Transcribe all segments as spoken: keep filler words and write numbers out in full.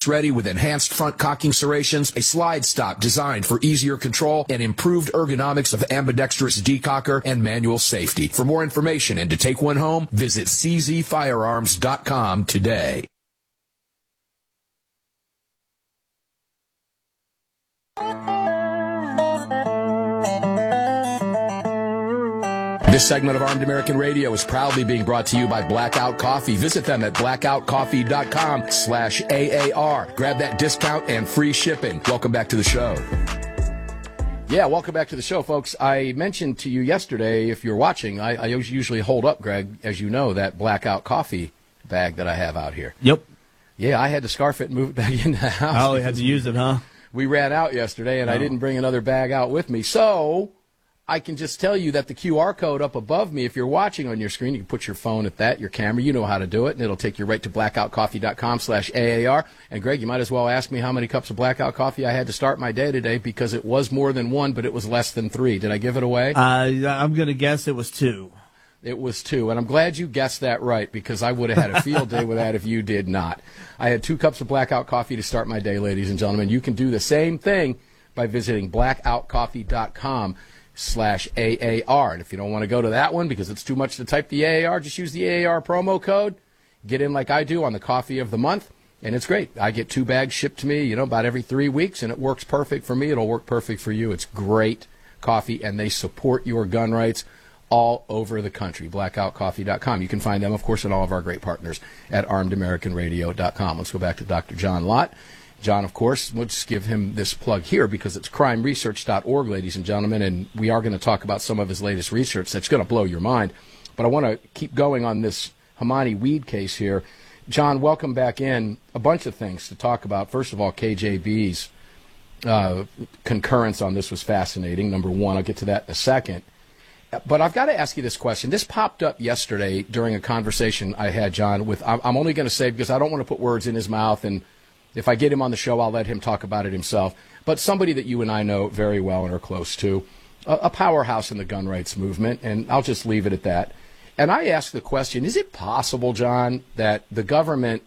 ready with enhanced front cocking serrations, a slide stop designed for easier control, and improved ergonomics of ambidextrous decocker and manual safety. For more information and to take one home, visit c z firearms dot com today. This segment of Armed American Radio is proudly being brought to you by Blackout Coffee. Visit them at blackout coffee dot com slash A A R. Grab that discount and free shipping. Welcome back to the show. Yeah, welcome back to the show, folks. I mentioned to you yesterday, if you're watching, I, I usually hold up, Greg, as you know, that Blackout Coffee bag that I have out here. Yep. Yeah, I had to scarf it and move it back in the house. Oh, you had to use it, huh? We ran out yesterday, and oh. I didn't bring another bag out with me. So I can just tell you that the Q R code up above me, if you're watching on your screen, you can put your phone at that, your camera, you know how to do it, and it'll take you right to blackout coffee dot com slash A A R. And, Greg, you might as well ask me how many cups of Blackout Coffee I had to start my day today, because it was more than one, but it was less than three. Did I give it away? Uh, I'm going to guess it was two. It was two, and I'm glad you guessed that right, because I would have had a field day with that if you did not. I had two cups of Blackout Coffee to start my day, ladies and gentlemen. You can do the same thing by visiting blackout coffee dot com slash A A R. And if you don't want to go to that one because it's too much to type the A A R, just use the A A R promo code. Get in like I do on the coffee of the month, and it's great. I get two bags shipped to me, you know, about every three weeks, and it works perfect for me. It'll work perfect for you. It's great coffee, and they support your gun rights all over the country. blackout coffee dot com. You can find them, of course, and all of our great partners at armed american radio dot com. Let's go back to Doctor John Lott. John, of course, we'll just give him this plug here because it's crime research dot org, ladies and gentlemen, and we are going to talk about some of his latest research that's going to blow your mind. But I want to keep going on this Hamani weed case here. John, welcome back in. A bunch of things to talk about. First of all, K J B's uh, concurrence on this was fascinating, number one. I'll get to that in a second. But I've got to ask you this question. This popped up yesterday during a conversation I had, John, with, I'm only going to say because I don't want to put words in his mouth, and if I get him on the show, I'll let him talk about it himself. But somebody that you and I know very well and are close to, a, a powerhouse in the gun rights movement, and I'll just leave it at that. And I asked the question, is it possible, John, that the government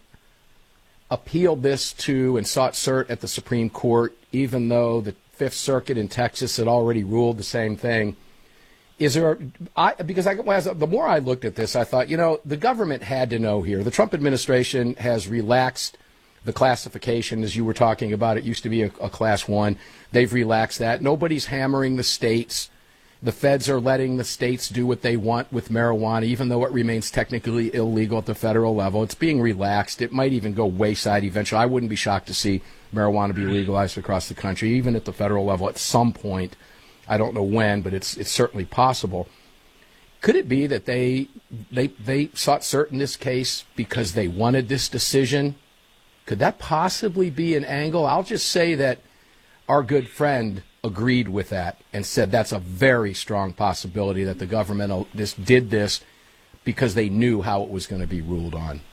appealed this to and sought cert at the Supreme Court, even though the Fifth Circuit in Texas had already ruled the same thing? Is there, I, because I, as, the more I looked at this, I thought, you know, the government had to know here. The Trump administration has relaxed the classification, as you were talking about. It used to be a, a class one. They've relaxed that. Nobody's hammering the states. The feds are letting the states do what they want with marijuana, even though it remains technically illegal at the federal level. It's being relaxed. It might even go wayside eventually. I wouldn't be shocked to see marijuana be legalized across the country, even at the federal level at some point. I don't know when, but it's it's certainly possible. Could it be that they they they sought cert in this case because they wanted this decision? Could that possibly be an angle? I'll just say that our good friend agreed with that and said that's a very strong possibility that the government just did this because they knew how it was going to be ruled on.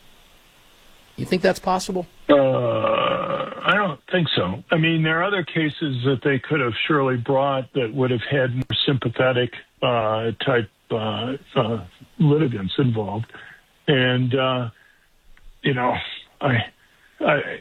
You think that's possible? Uh, I don't think so. I mean, there are other cases that they could have surely brought that would have had more sympathetic uh, type uh, uh, litigants involved. And, uh, you know, I... I,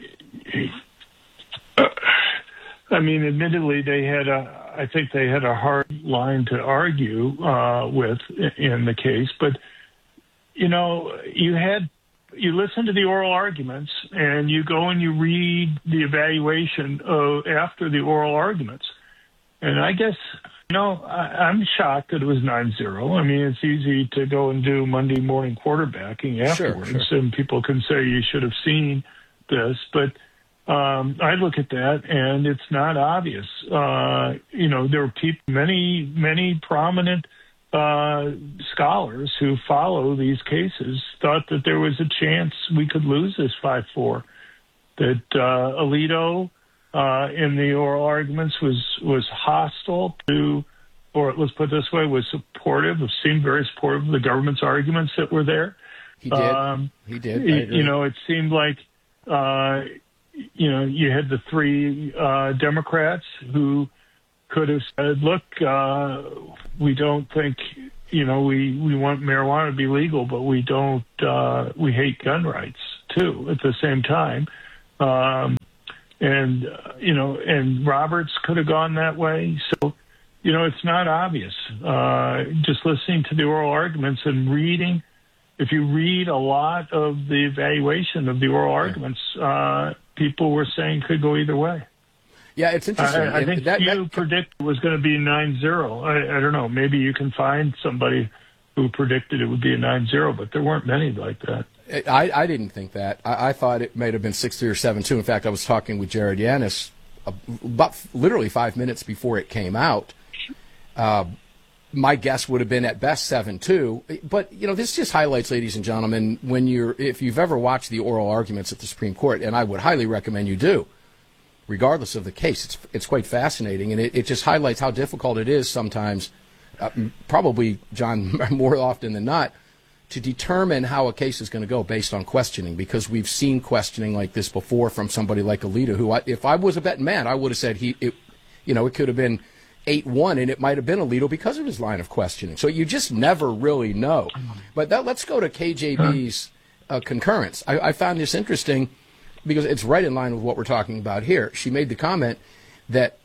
I mean, admittedly, they had a, I think they had a hard line to argue uh, with in the case. But, you know, you had, you listen to the oral arguments and you go and you read the evaluation of, after the oral arguments. And I guess, you know, I, I'm shocked that it was nine zero. I mean, it's easy to go and do Monday morning quarterbacking afterwards, sure, sure. and people can say you should have seen this, but um, I look at that and it's not obvious. Uh, you know, there are people, many, many prominent uh, scholars who follow these cases thought that there was a chance we could lose this five four, that uh, Alito uh, in the oral arguments was, was hostile to, or let's put it this way, was supportive, seemed very supportive of the government's arguments that were there. He did. Um, he did. It, you know, it seemed like Uh, you know, you had the three uh, Democrats who could have said, look, uh, we don't think, you know, we, we want marijuana to be legal, but we don't, uh, we hate gun rights, too, at the same time. Um, and uh, you know, and Roberts could have gone that way. So, you know, it's not obvious. Uh, just listening to the oral arguments and reading, if you read a lot of the evaluation of the oral arguments, uh, people were saying could go either way. Yeah, it's interesting. I, I think that, you that, predicted it was going to be nine zero. I, I don't know. Maybe you can find somebody who predicted it would be a nine zero, but there weren't many like that. I, I didn't think that. I, I thought it might have been six three or seven two. In fact, I was talking with Jared Yanis about literally five minutes before it came out. Uh, my guess would have been at best seven two. But, you know, this just highlights, ladies and gentlemen, when you're, if you've ever watched the oral arguments at the Supreme Court, and I would highly recommend you do, regardless of the case, it's it's quite fascinating, and it, it just highlights how difficult it is sometimes, uh, probably, John, more often than not, to determine how a case is going to go based on questioning, because we've seen questioning like this before from somebody like Alito, who, I, if I was a betting man, I would have said he, it, you know, it could have been eight one, and it might have been Alito because of his line of questioning. So you just never really know. But that, let's go to K J B's uh, concurrence. I, I found this interesting because it's right in line with what we're talking about here. She made the comment that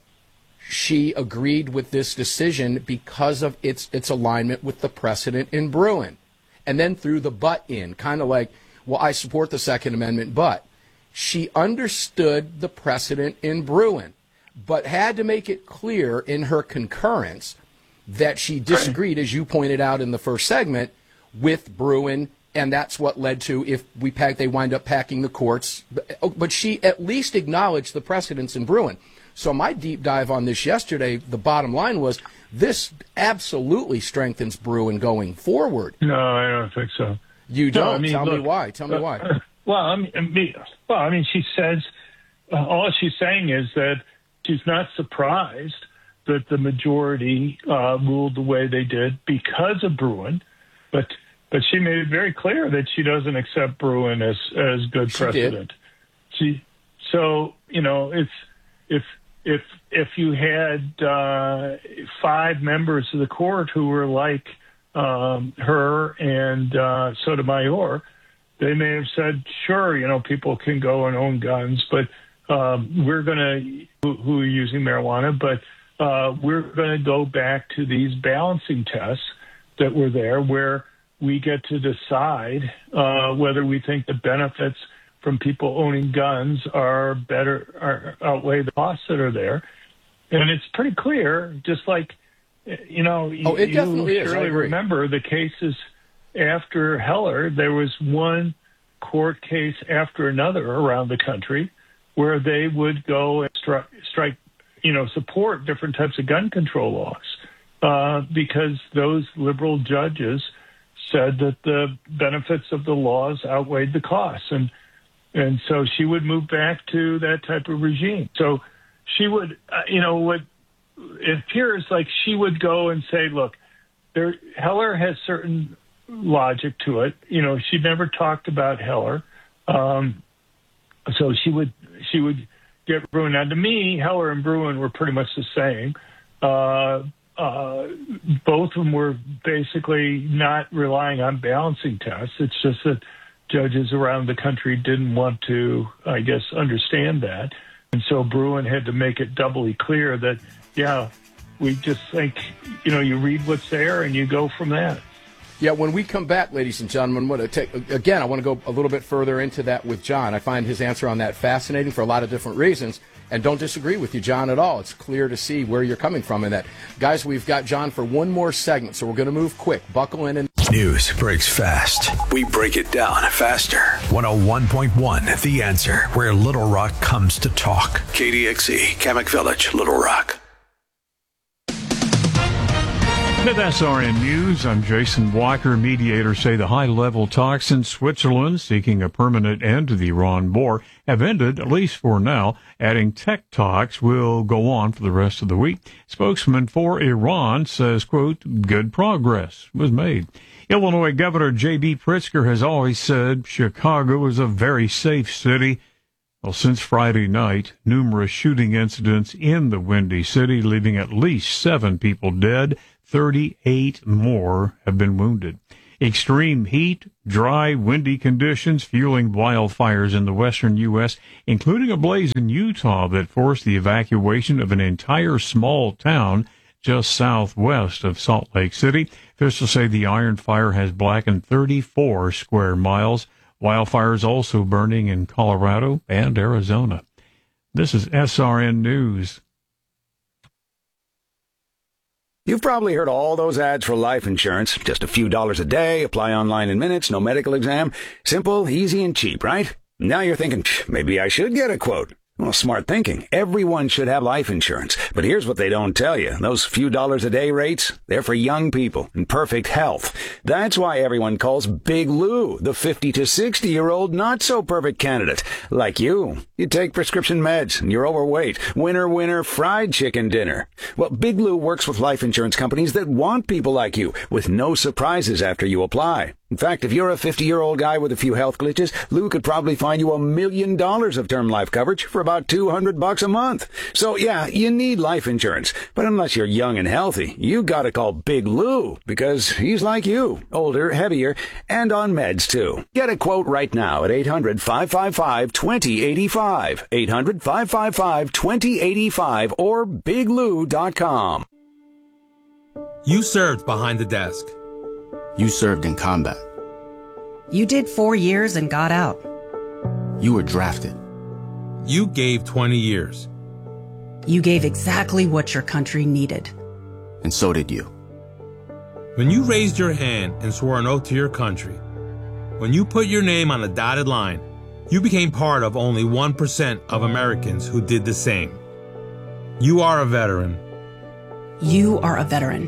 she agreed with this decision because of its its alignment with the precedent in Bruen. And then threw the but in, kind of like, well, I support the Second Amendment, but she understood the precedent in Bruen, but had to make it clear in her concurrence that she disagreed, as you pointed out in the first segment, with Bruen, and that's what led to, if we pack, they wind up packing the courts. But she at least acknowledged the precedents in Bruen. So my deep dive on this yesterday, the bottom line was, this absolutely strengthens Bruen going forward. No, I don't think so. You don't? No, I mean, Tell look, me why. Tell me uh, why. Uh, well, I mean, well, I mean, she says, uh, all she's saying is that she's not surprised that the majority uh, ruled the way they did because of Bruen, but but she made it very clear that she doesn't accept Bruen as as good she precedent. Did. She so you know it's if. If if you had uh, five members of the court who were like um, her and uh, Sotomayor, they may have said, sure, you know, people can go and own guns, but um, we're going to, who, who are using marijuana, but uh, we're going to go back to these balancing tests that were there where we get to decide uh, whether we think the benefits from people owning guns are better, are, outweigh the costs that are there. And it's pretty clear, just like, you know, oh, it you definitely is. surely remember the cases after Heller, there was one court case after another around the country where they would go and strike, strike you know, support different types of gun control laws uh, because those liberal judges said that the benefits of the laws outweighed the costs. And And so she would move back to that type of regime. So she would, uh, you know, what it appears like she would go and say, look, there, Heller has certain logic to it. You know, she never talked about Heller. Um, so she would, she would get Bruen. Now, to me, Heller and Bruen were pretty much the same. Uh, uh, both of them were basically not relying on balancing tests. It's just that judges around the country didn't want to, I guess, understand that. And so Bruen had to make it doubly clear that, yeah, we just think, you know, you read what's there and you go from that. Yeah, when we come back, ladies and gentlemen, what take, again, I want to go a little bit further into that with John. I find his answer on that fascinating for a lot of different reasons, and don't disagree with you, John, at all. It's clear to see where you're coming from in that. Guys, we've got John for one more segment, so we're going to move quick. Buckle in. and News breaks fast. We break it down faster. one oh one point one, The Answer, where Little Rock comes to talk. K D X E, Kamak Village, Little Rock. With S R N News, I'm Jason Walker. Mediators say the high-level talks in Switzerland seeking a permanent end to the Iran war have ended, at least for now, adding tech talks will go on for the rest of the week. Spokesman for Iran says, quote, good progress was made. Illinois Governor J B. Pritzker has always said Chicago is a very safe city. Well, since Friday night, numerous shooting incidents in the Windy City, leaving at least seven people dead. thirty-eight more have been wounded. Extreme heat, dry, windy conditions fueling wildfires in the western U S, including a blaze in Utah that forced the evacuation of an entire small town just southwest of Salt Lake City. Officials say the iron fire has blackened thirty-four square miles. Wildfires also burning in Colorado and Arizona. This is S R N News. You've probably heard all those ads for life insurance. Just a few dollars a day, apply online in minutes, no medical exam. Simple, easy, and cheap, right? Now you're thinking, maybe I should get a quote. Well, smart thinking. Everyone should have life insurance. But here's what they don't tell you. Those few dollars a day rates, they're for young people in perfect health. That's why everyone calls Big Lou the fifty to sixty-year-old not-so-perfect candidate. Like you. You take prescription meds and you're overweight. Winner, winner, fried chicken dinner. Well, Big Lou works with life insurance companies that want people like you with no surprises after you apply. In fact, if you're a fifty-year-old guy with a few health glitches, Lou could probably find you a million dollars of term life coverage for about two hundred bucks a month. So yeah, you need life insurance. But unless you're young and healthy, you gotta call Big Lou because he's like you, older, heavier, and on meds too. Get a quote right now at eight hundred, five five five, two zero eight five, eight hundred, five five five, two zero eight five, or big lou dot com. You served behind the desk. You served in combat. You did four years and got out. You were drafted. You gave twenty years. You gave exactly what your country needed. And so did you. When you raised your hand and swore an oath to your country, when you put your name on a dotted line, you became part of only one percent of Americans who did the same. You are a veteran. You are a veteran.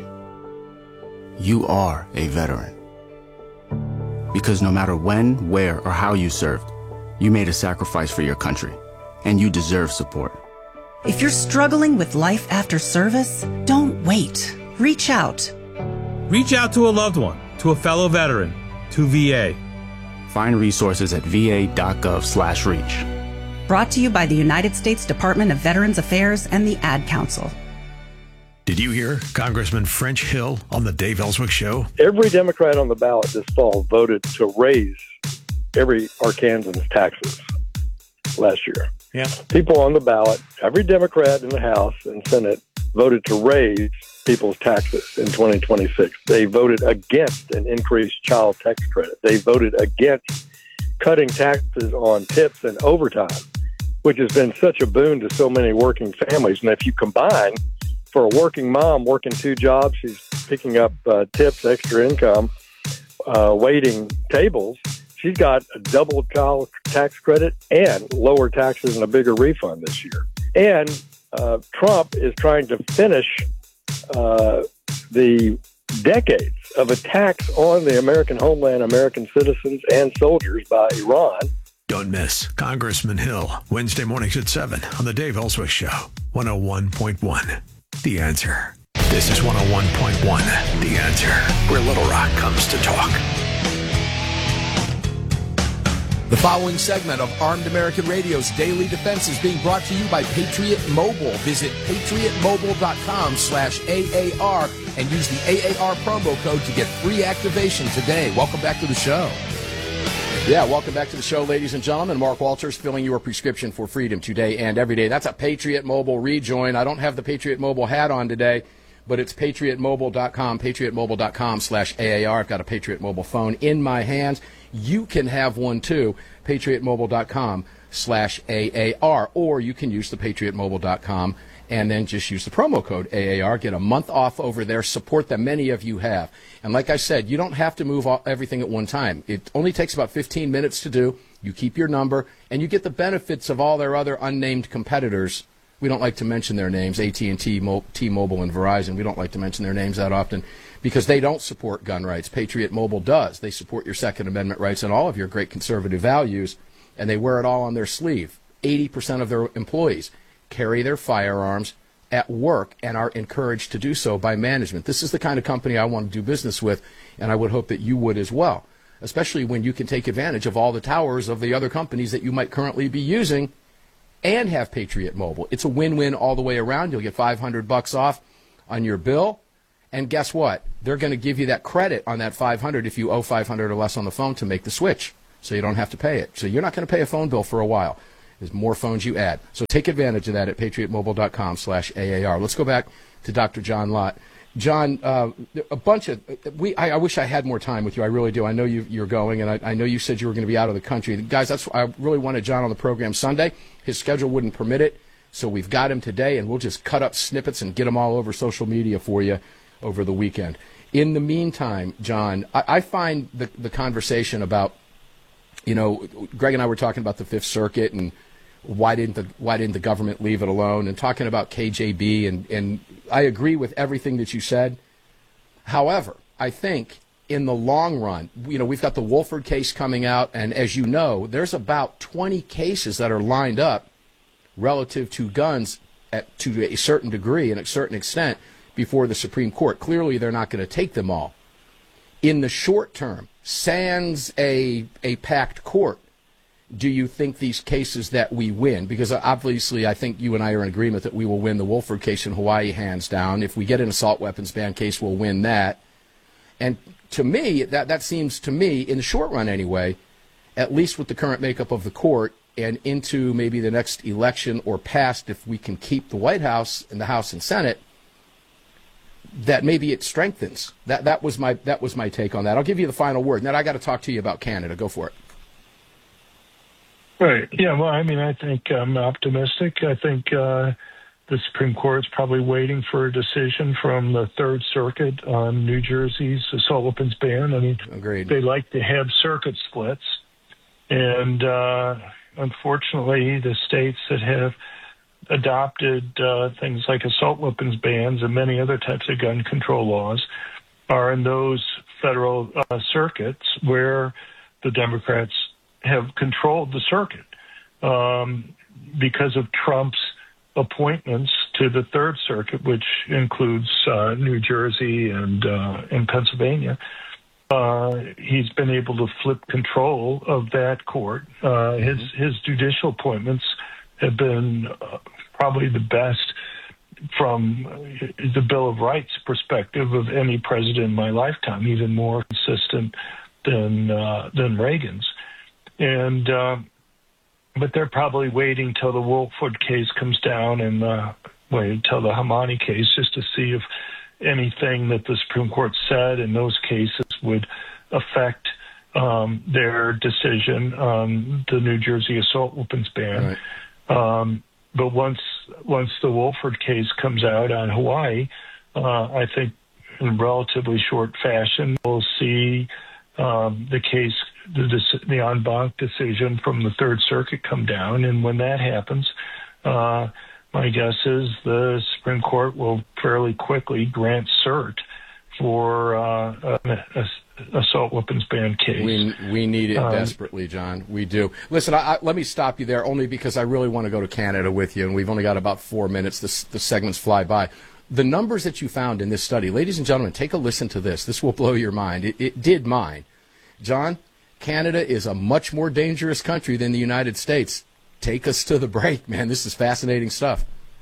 You are a veteran. Because no matter when, where, or how you served, you made a sacrifice for your country, and you deserve support. If you're struggling with life after service, don't wait. Reach out. Reach out to a loved one, to a fellow veteran, to V A. Find resources at va.gov slash reach. Brought to you by the United States Department of Veterans Affairs and the Ad Council. Did you hear Congressman French Hill on the Dave Ellswick Show? Every Democrat on the ballot this fall voted to raise every Arkansan's taxes last year. Yeah. People on the ballot, every Democrat in the House and Senate voted to raise people's taxes in twenty twenty-six. They voted against an increased child tax credit. They voted against cutting taxes on tips and overtime, which has been such a boon to so many working families. And if you combine, for a working mom working two jobs, she's picking up uh, tips, extra income, uh, waiting tables. She's got a double child tax credit and lower taxes and a bigger refund this year. And uh, Trump is trying to finish uh, the decades of attacks on the American homeland, American citizens, and soldiers by Iran. Don't miss Congressman Hill, Wednesday mornings at seven on the Dave Ellswick Show, one oh one point one. The Answer. This is one oh one point one, The Answer, where Little Rock comes to talk. The following segment of Armed American Radio's Daily Defense is being brought to you by Patriot Mobile. Visit patriotmobile.com slash AAR and use the A A R promo code to get free activation today. Welcome back to the show. Yeah, welcome back to the show, ladies and gentlemen. Mark Walters filling your prescription for freedom today and every day. That's a Patriot Mobile rejoin. I don't have the Patriot Mobile hat on today, but it's patriot mobile dot com, patriot mobile dot com slash A A R. I've got a Patriot Mobile phone in my hands. You can have one too, patriot mobile dot com slash A A R, or you can use the patriot mobile dot com and then just use the promo code A A R. Get a month off over there. Support that many of you have. And like I said, you don't have to move everything at one time. It only takes about fifteen minutes to do. You keep your number, and you get the benefits of all their other unnamed competitors. We don't like to mention their names, A T and T, T-Mobile, and Verizon. We don't like to mention their names that often because they don't support gun rights. Patriot Mobile does. They support your Second Amendment rights and all of your great conservative values, and they wear it all on their sleeve. eighty percent of their employees carry their firearms at work and are encouraged to do so by management. This is the kind of company I want to do business with, and I would hope that you would as well, especially when you can take advantage of all the towers of the other companies that you might currently be using and have Patriot Mobile. It's a win-win all the way around. You'll get five hundred bucks off on your bill, And guess what? They're going to give you that credit on that five hundred dollars if you owe five hundred dollars or less on the phone to make the switch, so you don't have to pay it. So you're not going to pay a phone bill for a while. There's more phones you add. So take advantage of that at patriotmobile.com slash AAR. Let's go back to Doctor John Lott. John, uh, a bunch of we. I, I wish I had more time with you. I really do. I know you, you're going, and I, I know you said you were going to be out of the country. Guys, that's I really wanted John on the program Sunday. His schedule wouldn't permit it, so we've got him today, and we'll just cut up snippets and get them all over social media for you over the weekend. In the meantime, John, I, I find the the conversation about, you know, Greg and I were talking about the Fifth Circuit and why didn't the why didn't the government leave it alone, and talking about K J B, and, and I agree with everything that you said. However, I think in the long run, you know, we've got the Woolford case coming out, and as you know, there's about twenty cases that are lined up relative to guns at, to a certain degree and a certain extent before the Supreme Court. Clearly, they're not going to take them all. In the short term, sans a a packed court, do you think these cases that we win, because obviously I think you and I are in agreement that we will win the Woolford case in Hawaii hands down. If we get an assault weapons ban case, we'll win that. And to me, that, that seems to me, in the short run anyway, at least with the current makeup of the court and into maybe the next election or past, if we can keep the White House and the House and Senate, that maybe it strengthens. That that was my that was my take on that. I'll give you the final word. And then I got to talk to you about Canada. Go for it. Right. Yeah, well, I mean, I think I'm optimistic. I think uh, the Supreme Court is probably waiting for a decision from the Third Circuit on New Jersey's assault weapons ban. I mean, Agreed. They like to have circuit splits. And uh, unfortunately, the states that have adopted uh, things like assault weapons bans and many other types of gun control laws are in those federal uh, circuits where the Democrats have controlled the circuit um, because of Trump's appointments to the Third Circuit, which includes uh, New Jersey and uh, and Pennsylvania. Uh, he's been able to flip control of that court. Uh, his his judicial appointments have been uh, probably the best from the Bill of Rights perspective of any president in my lifetime, even more consistent than uh, than Reagan's. And uh, but they're probably waiting till the Woolford case comes down and uh, wait until the Hamani case just to see if anything that the Supreme Court said in those cases would affect um, their decision on the New Jersey assault weapons ban. Right. Um, but once once the Woolford case comes out on Hawaii, uh, I think in relatively short fashion we'll see um, the case. The, the en banc decision from the Third Circuit come down, and when that happens, uh, my guess is the Supreme Court will fairly quickly grant cert for uh, an assault weapons ban case. We, we need it um, desperately, John. We do. Listen, I, I, let me stop you there only because I really want to go to Canada with you, and we've only got about four minutes. This, the segments fly by. The numbers that you found in this study, ladies and gentlemen, take a listen to this. This will blow your mind. It, it did mine. John, Canada is a much more dangerous country than the United States. Take us to the break, man. This is fascinating stuff.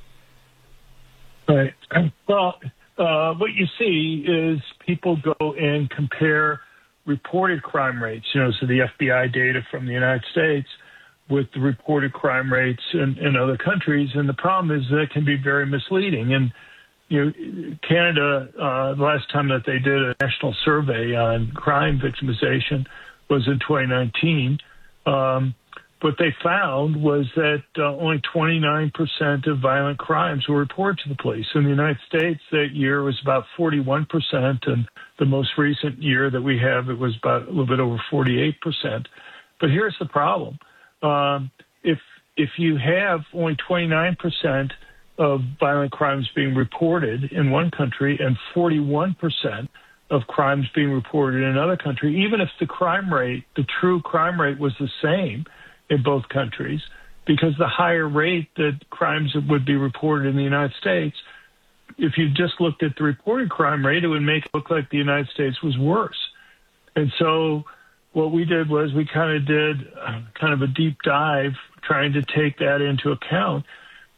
Right. Well, uh, what you see is people go and compare reported crime rates, you know, so the F B I data from the United States with the reported crime rates in, in other countries. And the problem is that it can be very misleading. And, you know, Canada, uh, the last time that they did a national survey on crime victimization was in twenty nineteen. Um, what they found was that uh, only twenty-nine percent of violent crimes were reported to the police. In the United States, that year was about forty-one percent, and the most recent year that we have, it was about a little bit over forty-eight percent. But here's the problem. Um, if if you have only twenty-nine percent of violent crimes being reported in one country and forty-one percent of crimes being reported in another country, even if the crime rate, the true crime rate was the same in both countries, because the higher rate that crimes would be reported in the United States, if you just looked at the reported crime rate, it would make it look like the United States was worse. And so what we did was we kind of did kind of a deep dive trying to take that into account.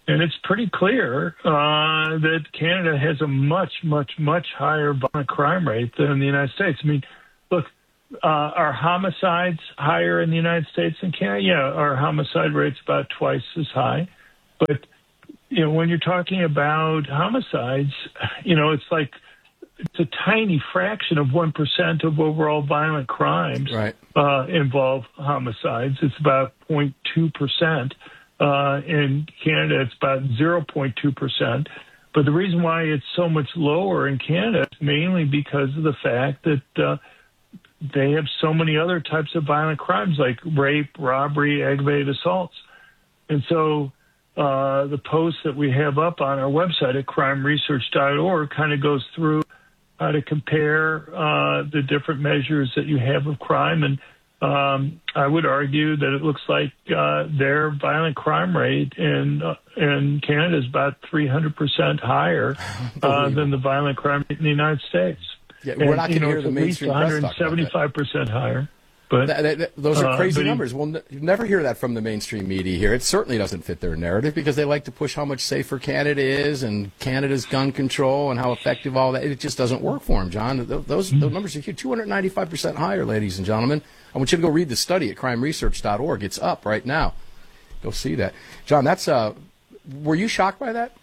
and it's pretty clear uh, that Canada has a much, much, much higher violent crime rate than the United States. I mean, look, uh, are homicides higher in the United States than Canada? Yeah, our homicide rate's about twice as high. But, you know, when you're talking about homicides, you know, it's like it's a tiny fraction of one percent of overall violent crimes right. uh, involve homicides. It's about zero point two percent. Uh, in Canada, it's about zero point two percent. But the reason why it's so much lower in Canada is mainly because of the fact that uh, they have so many other types of violent crimes like rape, robbery, aggravated assaults. And so uh, the post that we have up on our website at crime research dot org kind of goes through how to compare uh, the different measures that you have of crime. And um, I would argue that it looks like uh, their violent crime rate in uh, in Canada is about three hundred percent higher uh, than the violent crime rate in the United States. Yeah, we're and, not going to hear the mainstream press talk about that. one hundred seventy-five percent higher. But that, that, that, those are crazy uh, numbers. We'll n- never hear that from the mainstream media here. It certainly doesn't fit their narrative because they like to push how much safer Canada is and Canada's gun control and how effective all that. It just doesn't work for them, John. Those, those numbers are huge. two hundred ninety-five percent higher, ladies and gentlemen. I want you to go read the study at crime research dot org. It's up right now. Go see that. John, that's uh, were you shocked by that?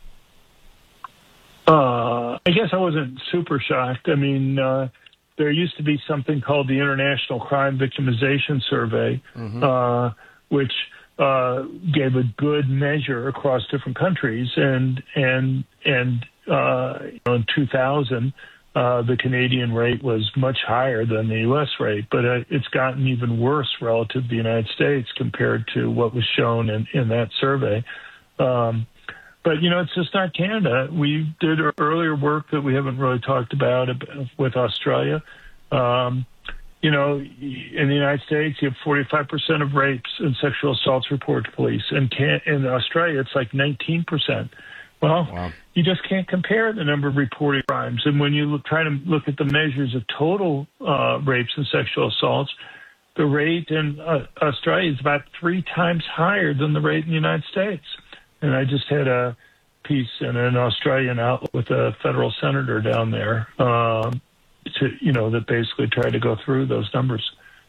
Uh, I guess I wasn't super shocked. I mean, uh, there used to be something called the International Crime Victimization Survey, mm-hmm. uh, which uh, gave a good measure across different countries. And and and uh, you know, in two thousand, uh, the Canadian rate was much higher than the U S rate, but uh, it's gotten even worse relative to the United States compared to what was shown in, in that survey. Um, But, you know, it's just not Canada. We did earlier work that we haven't really talked about with Australia. Um, you know, in the United States, you have forty-five percent of rapes and sexual assaults reported to police. In, can- in Australia, it's like nineteen percent. Well, wow. You just can't compare the number of reported crimes. And when you look, try to look at the measures of total uh, rapes and sexual assaults, the rate in uh, Australia is about three times higher than the rate in the United States. And I just had a piece in an Australian outlet with a federal senator down there, uh, to you know, that basically tried to go through those numbers.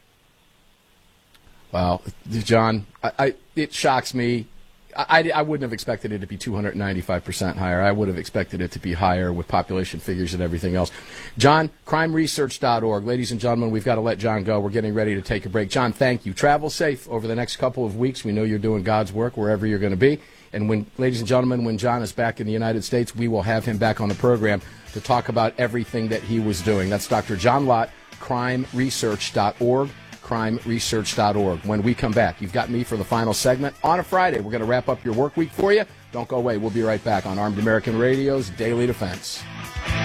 Wow, John, I, I it shocks me. I, I wouldn't have expected it to be two hundred ninety-five percent higher. I would have expected it to be higher with population figures and everything else. John, crime research dot org. Ladies and gentlemen, we've got to let John go. We're getting ready to take a break. John, thank you. Travel safe over the next couple of weeks. We know you're doing God's work wherever you're going to be. And when, ladies and gentlemen, when John is back in the United States, we will have him back on the program to talk about everything that he was doing. That's Doctor John Lott, crime research dot org. crime research dot org. When we come back, you've got me for the final segment on a Friday. We're going to wrap up your work week for you. Don't go away. We'll be right back on Armed American Radio's Daily Defense.